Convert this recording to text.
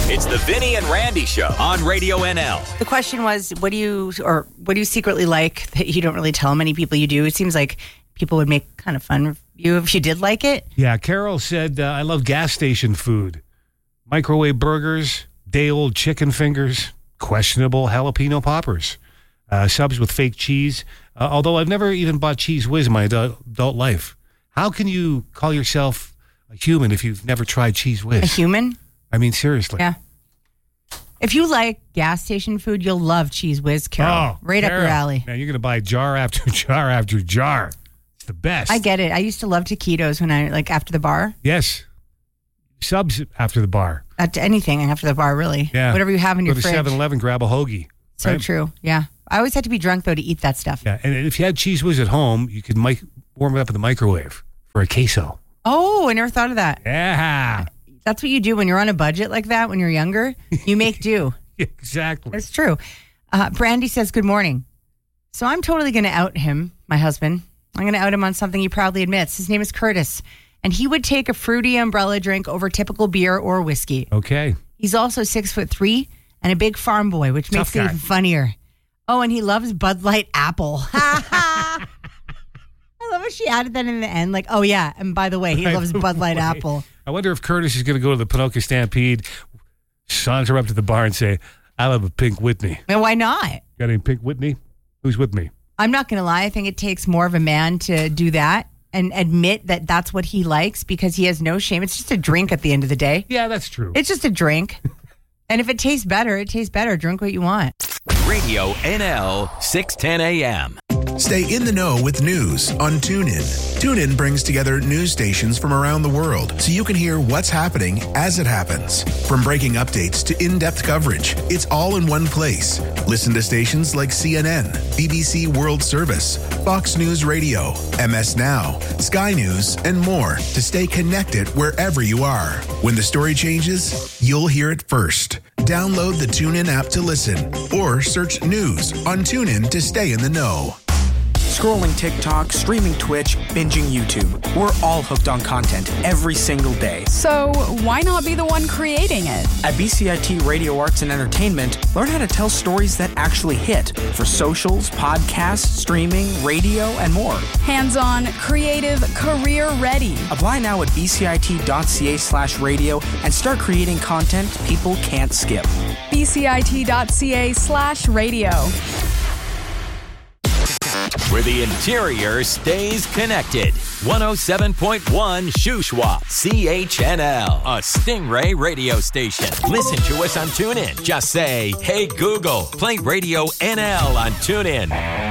It's the Vinny and Randy Show on Radio NL. The question was, what do you secretly like that you don't really tell many people you do? It seems like people would make kind of fun of you if you did like it. Yeah, Carol said, I love gas station food. Microwave burgers, day-old chicken fingers, questionable jalapeno poppers, subs with fake cheese. Although I've never even bought Cheese Whiz in my adult life. How can you call yourself a human if you've never tried Cheese Whiz? A human? I mean, seriously. Yeah. If you like gas station food, you'll love Cheese Whiz, Carol. Right Carol, up your alley. Man, you're going to buy jar after jar after jar. It's the best. I get it. I used to love taquitos when after the bar. Yes. Subs after the bar. Anything after the bar, really. Yeah. Whatever you have in your Go to fridge. 7-Eleven, grab a hoagie. So right? true. Yeah. I always had to be drunk, though, to eat that stuff. Yeah. And if you had Cheese Whiz at home, you could warm it up in the microwave for a queso. Oh, I never thought of that. Yeah. That's what you do when you're on a budget like that when you're younger. You make do. Exactly. It's true. Brandy says, good morning. So I'm totally going to out him, my husband. I'm going to out him on something he proudly admits. His name is Curtis. And he would take a fruity umbrella drink over typical beer or whiskey. Okay. He's also 6'3" and a big farm boy, which makes it even funnier. Oh, and he loves Bud Light Apple. I love how she added that in the end. Like, oh, yeah. And by the way, he loves Bud Light Apple. I wonder if Curtis is going to go to the Pinocchio Stampede, saunter up to the bar and say, I love a Pink Whitney. And why not? Got any Pink Whitney? Who's with me? I'm not going to lie. I think it takes more of a man to do that and admit that that's what he likes because he has no shame. It's just a drink at the end of the day. Yeah, that's true. It's just a drink. And if it tastes better, it tastes better. Drink what you want. Radio NL 610 AM. Stay in the know with news on TuneIn. TuneIn brings together news stations from around the world so you can hear what's happening as it happens. From breaking updates to in-depth coverage, it's all in one place. Listen to stations like CNN, BBC World Service, Fox News Radio, MS Now, Sky News, and more to stay connected wherever you are. When the story changes, you'll hear it first. Download the TuneIn app to listen or search news on TuneIn to stay in the know. Scrolling TikTok, streaming Twitch, binging YouTube. We're all hooked on content every single day. So why not be the one creating it? At BCIT Radio Arts and Entertainment, learn how to tell stories that actually hit for socials, podcasts, streaming, radio, and more. Hands-on, creative, career-ready. Apply now at bcit.ca/radio and start creating content people can't skip. bcit.ca/radio. Where the interior stays connected. 107.1 Shuswap, CHNL, a Stingray radio station. Listen to us on TuneIn. Just say, hey Google, play Radio NL on TuneIn.